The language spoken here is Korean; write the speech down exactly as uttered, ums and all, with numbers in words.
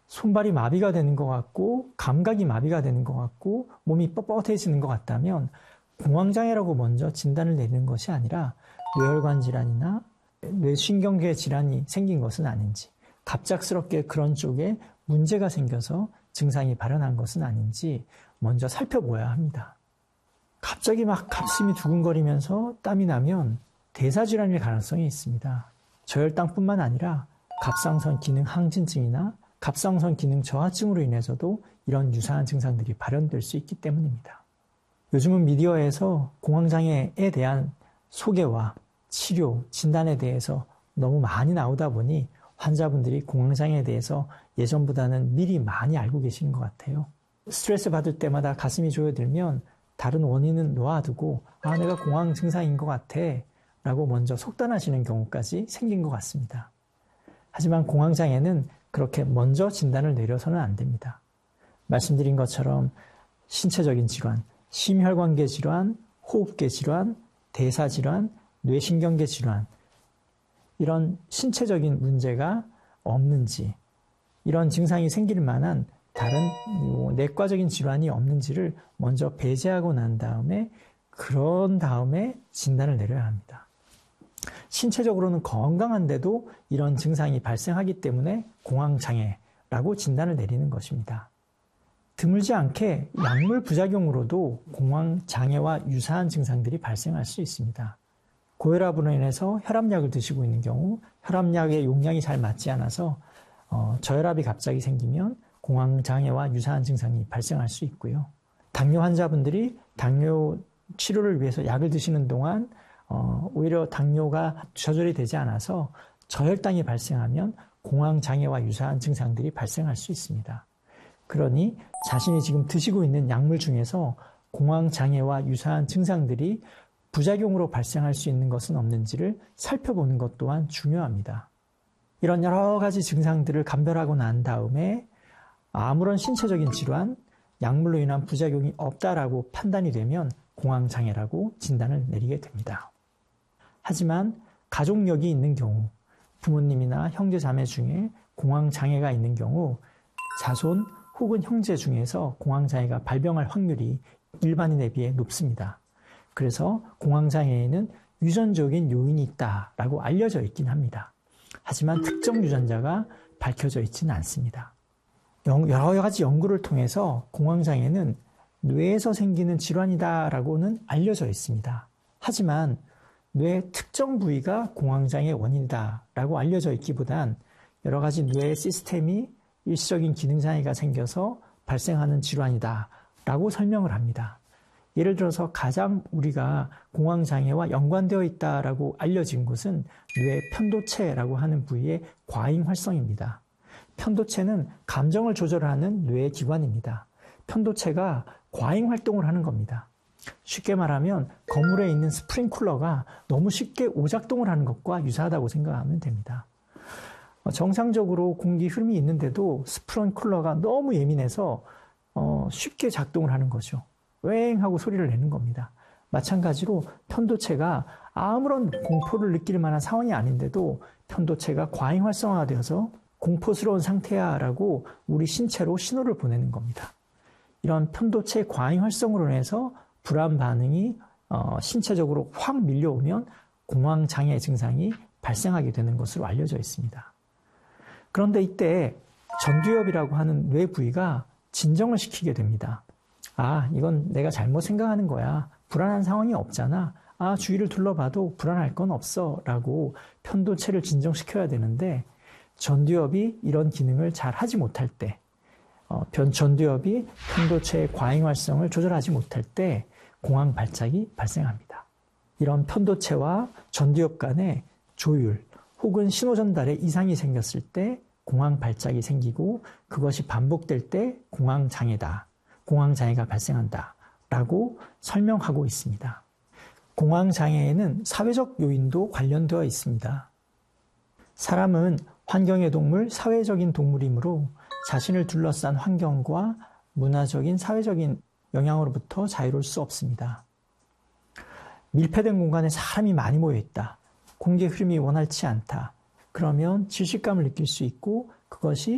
손발이 마비가 되는 것 같고 감각이 마비가 되는 것 같고 몸이 뻣뻣해지는 것 같다면 공황장애라고 먼저 진단을 내리는 것이 아니라 뇌혈관 질환이나 뇌신경계 질환이 생긴 것은 아닌지, 갑작스럽게 그런 쪽에 문제가 생겨서 증상이 발현한 것은 아닌지 먼저 살펴보아야 합니다. 갑자기 막 가슴이 두근거리면서 땀이 나면 대사질환일 가능성이 있습니다. 저혈당뿐만 아니라 갑상선 기능 항진증이나 갑상선 기능 저하증으로 인해서도 이런 유사한 증상들이 발현될 수 있기 때문입니다. 요즘은 미디어에서 공황장애에 대한 소개와 치료, 진단에 대해서 너무 많이 나오다 보니 환자분들이 공황장애에 대해서 예전보다는 미리 많이 알고 계시는 것 같아요. 스트레스 받을 때마다 가슴이 조여들면 다른 원인은 놓아두고 아, 내가 공황 증상인 것 같아 라고 먼저 속단하시는 경우까지 생긴 것 같습니다. 하지만 공황장애는 그렇게 먼저 진단을 내려서는 안 됩니다. 말씀드린 것처럼 신체적인 질환, 심혈관계 질환, 호흡계 질환, 대사 질환, 뇌신경계 질환, 이런 신체적인 문제가 없는지, 이런 증상이 생길 만한 다른 내과적인 질환이 없는지를 먼저 배제하고 난 다음에 그런 다음에 진단을 내려야 합니다. 신체적으로는 건강한데도 이런 증상이 발생하기 때문에 공황장애라고 진단을 내리는 것입니다. 드물지 않게 약물 부작용으로도 공황장애와 유사한 증상들이 발생할 수 있습니다. 고혈압으로 인해서 혈압약을 드시고 있는 경우 혈압약의 용량이 잘 맞지 않아서 어, 저혈압이 갑자기 생기면 공황장애와 유사한 증상이 발생할 수 있고요. 당뇨 환자분들이 당뇨 치료를 위해서 약을 드시는 동안 어, 오히려 당뇨가 조절이 되지 않아서 저혈당이 발생하면 공황장애와 유사한 증상들이 발생할 수 있습니다. 그러니 자신이 지금 드시고 있는 약물 중에서 공황장애와 유사한 증상들이 부작용으로 발생할 수 있는 것은 없는지를 살펴보는 것 또한 중요합니다. 이런 여러 가지 증상들을 감별하고 난 다음에 아무런 신체적인 질환, 약물로 인한 부작용이 없다라고 판단이 되면 공황장애라고 진단을 내리게 됩니다. 하지만 가족력이 있는 경우, 부모님이나 형제 자매 중에 공황장애가 있는 경우 자손 혹은 형제 중에서 공황장애가 발병할 확률이 일반인에 비해 높습니다. 그래서 공황장애에는 유전적인 요인이 있다라고 알려져 있긴 합니다. 하지만 특정 유전자가 밝혀져 있지는 않습니다. 여러 가지 연구를 통해서 공황장애는 뇌에서 생기는 질환이다라고는 알려져 있습니다. 하지만 뇌 특정 부위가 공황장애 원인이다라고 알려져 있기보단 여러 가지 뇌 시스템이 일시적인 기능장애가 생겨서 발생하는 질환이다라고 설명을 합니다. 예를 들어서 가장 우리가 공황장애와 연관되어 있다라고 알려진 곳은 뇌 편도체라고 하는 부위의 과잉 활성입니다. 편도체는 감정을 조절하는 뇌의 기관입니다. 편도체가 과잉 활동을 하는 겁니다. 쉽게 말하면 건물에 있는 스프링쿨러가 너무 쉽게 오작동을 하는 것과 유사하다고 생각하면 됩니다. 정상적으로 공기 흐름이 있는데도 스프링쿨러가 너무 예민해서 어, 쉽게 작동을 하는 거죠. 웽 하고 소리를 내는 겁니다. 마찬가지로 편도체가 아무런 공포를 느낄 만한 상황이 아닌데도 편도체가 과잉 활성화가 되어서 공포스러운 상태야 라고 우리 신체로 신호를 보내는 겁니다. 이런 편도체 과잉 활성으로 인해서 불안 반응이 어, 신체적으로 확 밀려오면 공황장애 증상이 발생하게 되는 것으로 알려져 있습니다. 그런데 이때 전두엽이라고 하는 뇌 부위가 진정을 시키게 됩니다. 아, 이건 내가 잘못 생각하는 거야. 불안한 상황이 없잖아. 아, 주위를 둘러봐도 불안할 건 없어. 라고 편도체를 진정시켜야 되는데 전두엽이 이런 기능을 잘 하지 못할 때, 어, 전두엽이 편도체의 과잉 활성을 조절하지 못할 때 공황 발작이 발생합니다. 이런 편도체와 전두엽 간의 조율 혹은 신호 전달에 이상이 생겼을 때 공황 발작이 생기고 그것이 반복될 때 공황 장애다. 공황 장애가 발생한다. 라고 설명하고 있습니다. 공황 장애에는 사회적 요인도 관련되어 있습니다. 사람은 환경의 동물, 사회적인 동물이므로 자신을 둘러싼 환경과 문화적인, 사회적인 영향으로부터 자유로울 수 없습니다. 밀폐된 공간에 사람이 많이 모여 있다. 공기 흐름이 원활치 않다. 그러면 질식감을 느낄 수 있고 그것이